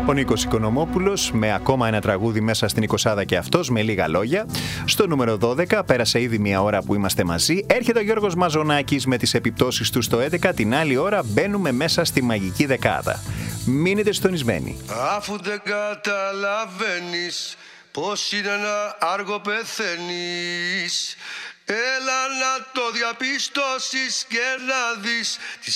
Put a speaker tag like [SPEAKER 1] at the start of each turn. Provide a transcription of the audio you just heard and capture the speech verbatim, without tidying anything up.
[SPEAKER 1] Ο Νίκος Οικονομόπουλος με ακόμα ένα τραγούδι μέσα στην εικοσάδα και αυτός, με λίγα λόγια. Στο νούμερο δώδεκα, πέρασε ήδη μια ώρα που είμαστε μαζί. Έρχεται ο Γιώργος Μαζονάκης με τις επιπτώσεις του στο έντεκα. Την άλλη ώρα μπαίνουμε μέσα στη μαγική δεκάδα. Μείνετε συντονισμένοι.
[SPEAKER 2] Αφού δεν καταλαβαίνεις πως είναι να άργο πεθαίνεις, έλα να το διαπιστώσεις και να δεις